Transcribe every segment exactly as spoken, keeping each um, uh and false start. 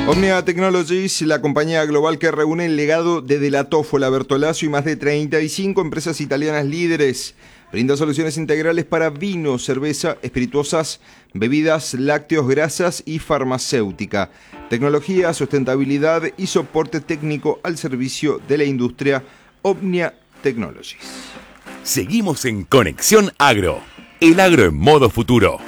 Omnia Technologies, la compañía global que reúne el legado de De la Tofola, Bertolazzo y más de treinta y cinco empresas italianas líderes. Brinda soluciones integrales para vino, cerveza, espirituosas, bebidas, lácteos, grasas y farmacéutica. Tecnología, sustentabilidad y soporte técnico al servicio de la industria. Omnia Technologies. Seguimos en Conexión Agro. El agro en modo futuro.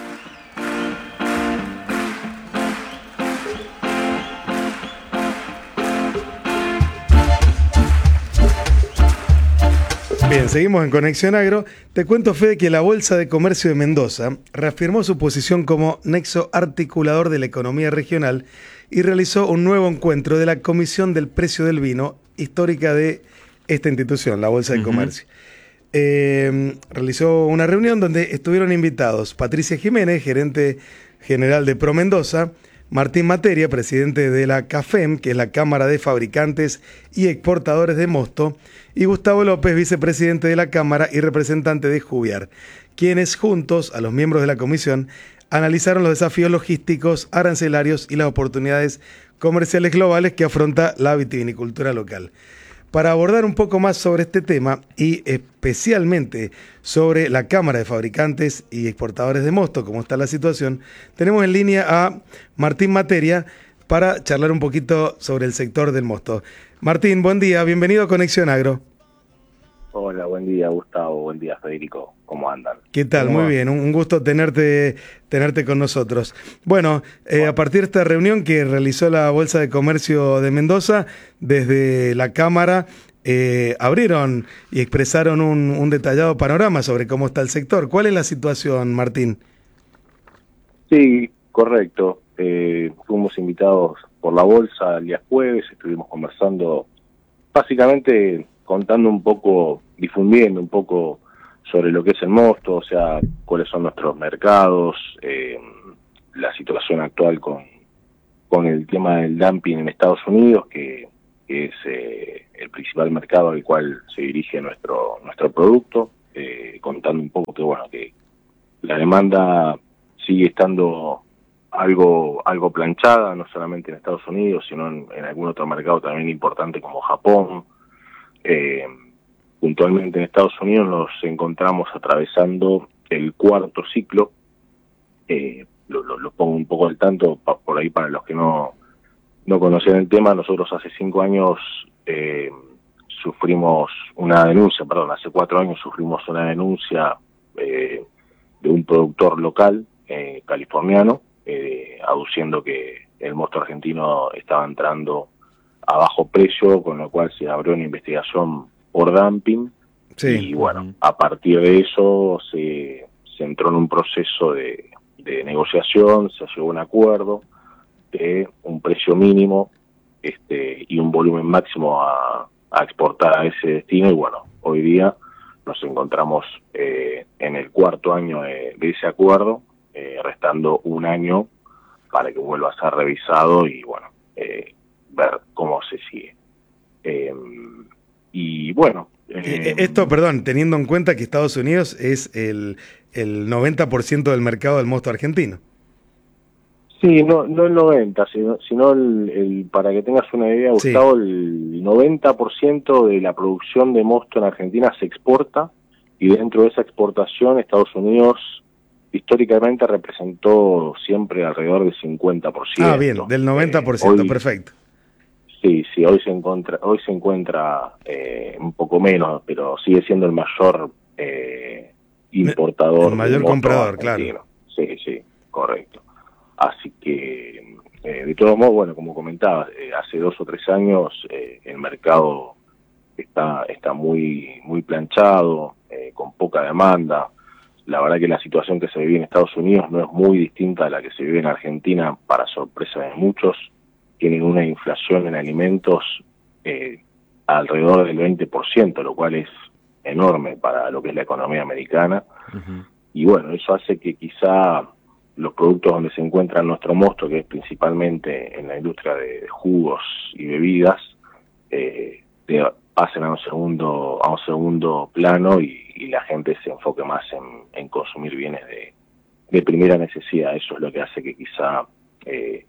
Bien, seguimos en Conexión Agro. Te cuento, Fede, que la Bolsa de Comercio de Mendoza reafirmó su posición como nexo articulador de la economía regional y realizó un nuevo encuentro de la Comisión del Precio del Vino, histórica de esta institución, la Bolsa de uh-huh. Comercio. Eh, realizó una reunión donde estuvieron invitados Patricia Jiménez, gerente general de Pro Mendoza, Martín Materia, presidente de la CAFEM, que es la Cámara de Fabricantes y Exportadores de Mosto, y Gustavo López, vicepresidente de la Cámara y representante de Juviar, quienes juntos a los miembros de la comisión analizaron los desafíos logísticos, arancelarios y las oportunidades comerciales globales que afronta la vitivinicultura local. Para abordar un poco más sobre este tema y especialmente sobre la Cámara de Fabricantes y Exportadores de Mosto, cómo está la situación, tenemos en línea a Martín Materia para charlar un poquito sobre el sector del mosto. Martín, buen día, bienvenido a Conexión Agro. Hola, buen día Gustavo, buen día Federico, ¿cómo andan? ¿Qué tal? Muy bien, un gusto tenerte, tenerte con nosotros. Bueno, eh, a partir de esta reunión que realizó la Bolsa de Comercio de Mendoza, desde la Cámara eh, abrieron y expresaron un, un detallado panorama sobre cómo está el sector. ¿Cuál es la situación, Martín? Sí, correcto. Eh, fuimos invitados por la Bolsa el día jueves, estuvimos conversando básicamente contando un poco, difundiendo un poco sobre lo que es el mosto, o sea, cuáles son nuestros mercados, eh, la situación actual con, con el tema del dumping en Estados Unidos, que, que es eh, el principal mercado al cual se dirige nuestro nuestro producto, eh, contando un poco que, bueno, que la demanda sigue estando algo algo planchada, no solamente en Estados Unidos, sino en, en algún otro mercado también importante como Japón. Eh, puntualmente en Estados Unidos nos encontramos atravesando el cuarto ciclo, eh, lo, lo, lo pongo un poco al tanto pa, por ahí para los que no, no conocían el tema. Nosotros hace cinco años eh, sufrimos una denuncia, perdón, hace cuatro años sufrimos una denuncia eh, de un productor local eh, californiano, eh, aduciendo que el mosto argentino estaba entrando a bajo precio, con lo cual se abrió una investigación por dumping. Sí. Y bueno, a partir de eso se, se entró en un proceso de, de negociación, se llegó a un acuerdo de un precio mínimo este y un volumen máximo a, a exportar a ese destino, y bueno, hoy día nos encontramos eh, en el cuarto año de, de ese acuerdo, eh, restando un año para que vuelva a ser revisado y bueno, eh, ver cómo se sigue. Eh, y bueno... Eh, Esto, perdón, teniendo en cuenta que Estados Unidos es el, el noventa por ciento del mercado del mosto argentino. Sí, no no el noventa, sino, sino el, el, para que tengas una idea, Gustavo, sí. El noventa por ciento de la producción de mosto en Argentina se exporta, y dentro de esa exportación Estados Unidos históricamente representó siempre alrededor del cincuenta por ciento. Ah, bien, del noventa por ciento, eh, hoy, perfecto. Sí, sí, hoy se encuentra, hoy se encuentra eh, un poco menos, pero sigue siendo el mayor eh, importador. El mayor comprador, argentino. Claro. Sí, sí, correcto. Así que, eh, de todos modos, bueno, como comentaba, eh, hace dos o tres años eh, el mercado está está muy muy planchado, eh, con poca demanda. La verdad que la situación que se vive en Estados Unidos no es muy distinta a la que se vive en Argentina, para sorpresa de muchos. Tienen una inflación en alimentos eh, alrededor del veinte por ciento, lo cual es enorme para lo que es la economía americana. Uh-huh. Y bueno, eso hace que quizá los productos donde se encuentra nuestro mosto, que es principalmente en la industria de jugos y bebidas, eh, pasen a un segundo a un segundo plano y, y la gente se enfoque más en, en consumir bienes de, de primera necesidad. Eso es lo que hace que quizá... Eh,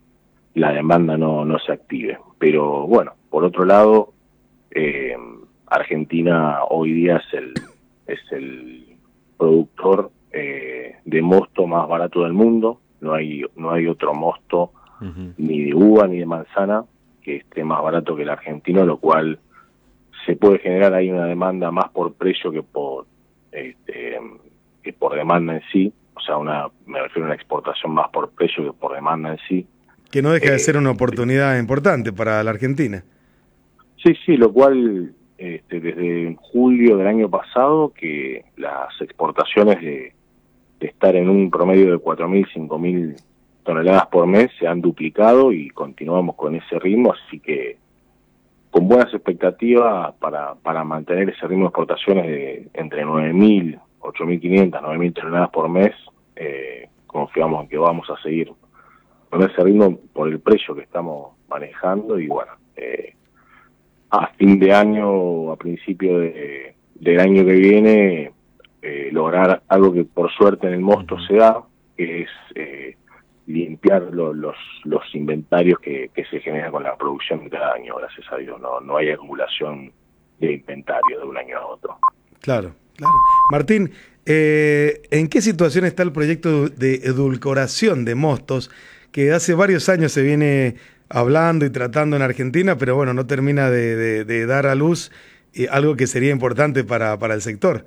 la demanda no, no se active. Pero bueno, por otro lado, eh, Argentina hoy día es el, es el productor eh, de mosto más barato del mundo. No hay, no hay otro mosto, uh-huh, ni de uva ni de manzana que esté más barato que el argentino, lo cual se puede generar ahí una demanda más por precio que por este, que por demanda en sí. O sea, una me refiero a una exportación más por precio que por demanda en sí. Que no deja eh, de ser una oportunidad sí. importante para la Argentina. Sí, sí, lo cual este, desde julio del año pasado que las exportaciones de, de estar en un promedio de cuatro mil, cinco mil toneladas por mes se han duplicado y continuamos con ese ritmo, así que con buenas expectativas para, para mantener ese ritmo de exportaciones de entre nueve mil, ocho mil quinientas, nueve mil toneladas por mes. Eh, confiamos en que vamos a seguir con ese ritmo por el precio que estamos manejando y bueno, eh, a fin de año o a principio de, del año que viene eh, lograr algo que por suerte en el mosto se da, que es eh, limpiar lo, los los inventarios que, que se generan con la producción de cada año. Gracias a Dios no, no hay acumulación de inventario de un año a otro. Claro, claro. Martín, eh, ¿en qué situación está el proyecto de edulcoración de mostos que hace varios años se viene hablando y tratando en Argentina, pero bueno, no termina de, de, de dar a luz eh, algo que sería importante para, para el sector?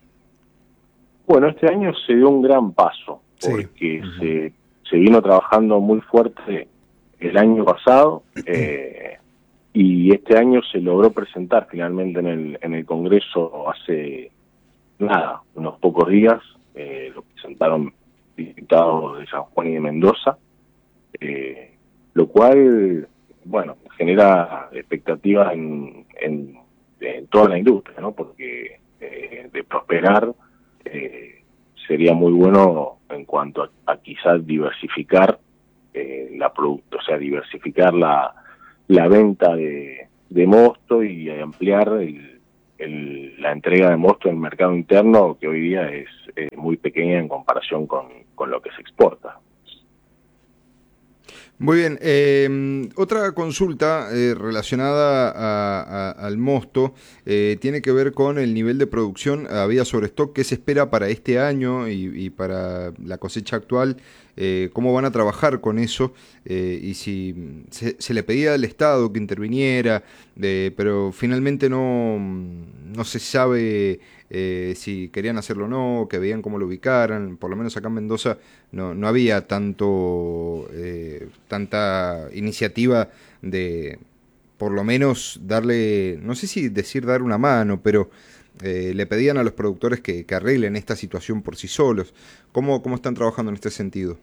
Bueno, este año se dio un gran paso, porque sí. uh-huh. se, se vino trabajando muy fuerte el año pasado, eh, y este año se logró presentar finalmente en el, en el Congreso hace nada, unos pocos días, eh, lo presentaron diputados de San Juan y de Mendoza, eh, lo cual, bueno, genera expectativas en, en, en toda la industria, ¿no? Porque eh, de prosperar eh, sería muy bueno en cuanto a, a quizás diversificar eh, la producto, o sea, diversificar la, la venta de, de mosto y ampliar el, el, la entrega de mosto en el mercado interno, que hoy día es eh, muy pequeña en comparación con, con lo que se exporta. Muy bien, eh, otra consulta eh, relacionada a, a, al mosto eh, tiene que ver con el nivel de producción. Había sobre stock, ¿qué se espera para este año y, y para la cosecha actual? Eh, ¿Cómo van a trabajar con eso? Eh, y si se, se le pedía al Estado que interviniera, eh, pero finalmente no, no se sabe eh, si querían hacerlo o no, que veían cómo lo ubicaran. Por lo menos acá en Mendoza no, no había tanto eh, tanta iniciativa de, por lo menos, darle, no sé si decir dar una mano, pero eh, le pedían a los productores que, que arreglen esta situación por sí solos. ¿Cómo, cómo están trabajando en este sentido?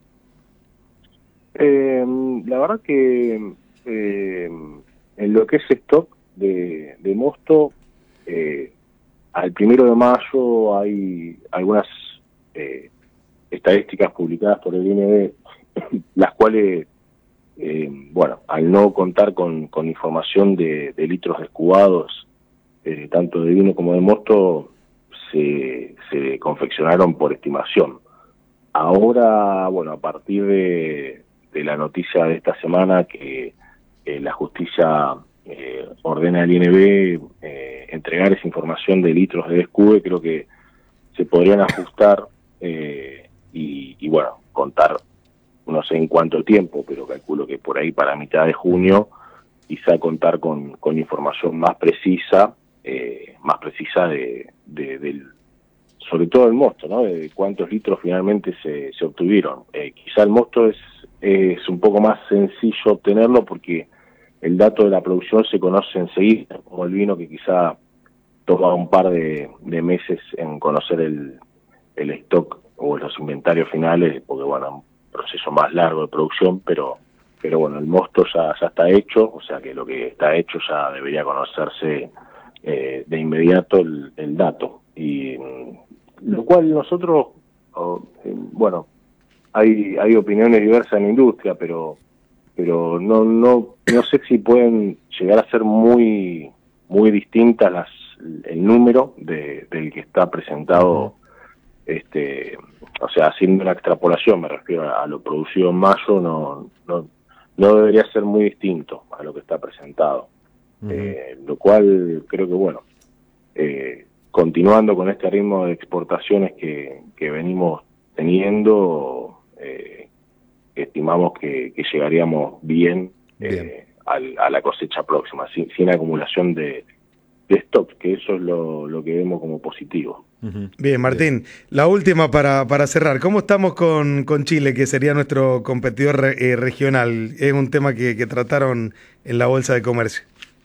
Eh, la verdad que eh, en lo que es stock de, de mosto, eh, al primero de mayo hay algunas eh, estadísticas publicadas por el I N E B, las cuales, eh, bueno, al no contar con, con información de, de litros descubados, eh, tanto de vino como de mosto, se, se confeccionaron por estimación. Ahora, bueno, a partir de, de la noticia de esta semana que eh, la justicia eh, ordena al I N E B eh, entregar esa información de litros de descube, creo que se podrían ajustar eh, y, y, bueno, contar, no sé en cuánto tiempo, pero calculo que por ahí para mitad de junio, quizá contar con, con información más precisa, eh, más precisa de, de, del sobre todo el mosto, ¿no? De cuántos litros finalmente se, se obtuvieron. Eh, quizá el mosto es, es un poco más sencillo obtenerlo porque el dato de la producción se conoce enseguida, como el vino que quizá toma un par de, de meses en conocer el, el stock o los inventarios finales, porque bueno, un proceso más largo de producción, pero pero bueno, el mosto ya, ya está hecho, o sea que lo que está hecho ya debería conocerse eh, de inmediato el, el dato. Y lo cual nosotros, oh, eh, bueno, hay hay opiniones diversas en la industria, pero pero no no no sé si pueden llegar a ser muy muy distintas las el número de del que está presentado, este o sea, haciendo una extrapolación, me refiero a, a lo producido en mayo, no no no debería ser muy distinto a lo que está presentado. Uh-huh. Eh, lo cual creo que, bueno, eh, continuando con este ritmo de exportaciones que, que venimos teniendo, eh, estimamos que, que llegaríamos bien, bien. Eh, al, a la cosecha próxima, sin, sin acumulación de, de stocks, que eso es lo, lo que vemos como positivo. Uh-huh. Bien, Martín, bien. La última para, para cerrar. ¿Cómo estamos con, con Chile, que sería nuestro competidor re, eh, regional? Es un tema que, que trataron en la Bolsa de Comercio.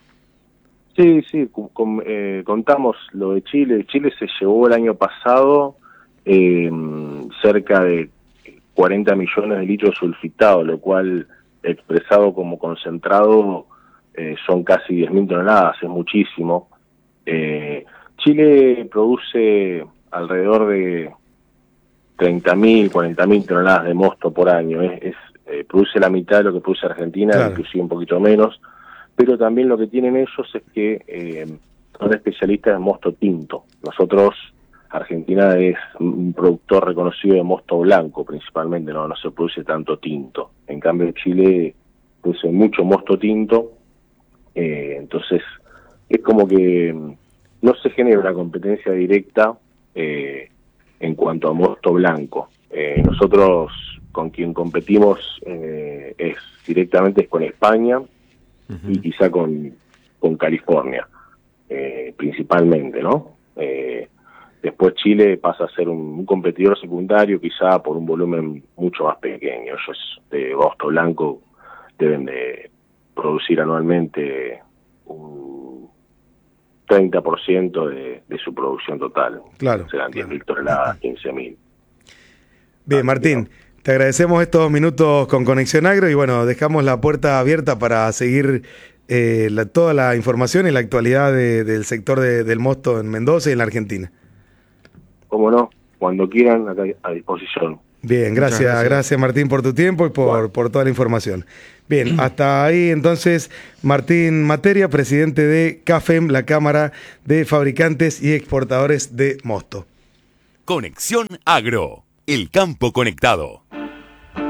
Sí, sí, con, con, eh, contamos lo de Chile. Chile se llevó el año pasado eh, cerca de cuarenta millones de litros sulfitados, lo cual expresado como concentrado eh, son casi diez mil toneladas, es muchísimo. Eh, Chile produce alrededor de treinta mil, cuarenta mil toneladas de mosto por año, es, es eh, produce la mitad de lo que produce Argentina, claro. Inclusive un poquito menos, pero también lo que tienen ellos es que eh, son especialistas en mosto tinto. Nosotros, Argentina es un productor reconocido de mosto blanco principalmente, no, no se produce tanto tinto. En cambio Chile produce mucho mosto tinto, eh, entonces es como que no se genera una competencia directa eh, en cuanto a mosto blanco. Eh, nosotros con quien competimos eh, es directamente es con España, uh-huh. y quizá con, con California, eh, principalmente, ¿no? Eh, después Chile pasa a ser un, un competidor secundario, quizá por un volumen mucho más pequeño. Ellos de mosto blanco deben de producir anualmente un treinta por ciento de, de su producción total. Claro. Serán diez mil toneladas, quince mil. Bien, Martín, te agradecemos estos minutos con Conexión Agro y bueno, dejamos la puerta abierta para seguir eh, la, toda la información y la actualidad de, del sector de, del mosto en Mendoza y en la Argentina. Cómo no, cuando quieran, acá a disposición. Bien, gracias, gracias, gracias Martín por tu tiempo y por, bueno. por toda la información. Bien, hasta ahí entonces Martín Materia, presidente de CAFEM, la Cámara de Fabricantes y Exportadores de Mosto. Conexión Agro, el campo conectado.